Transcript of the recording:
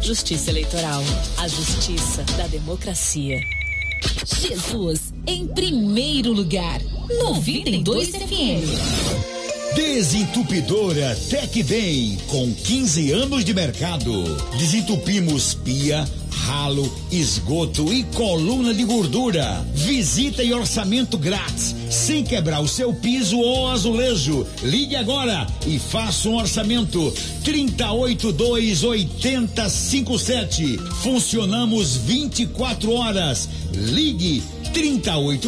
Justiça Eleitoral, a justiça da democracia. Jesus em primeiro lugar. 92 FM. Desentupidora Tecbem, com 15 anos de mercado. Desentupimos pia, ralo, esgoto e coluna de gordura. Visita e orçamento grátis, sem quebrar o seu piso ou azulejo. Ligue agora e faça um orçamento. 3082-8057. Funcionamos 24 horas. Ligue 3082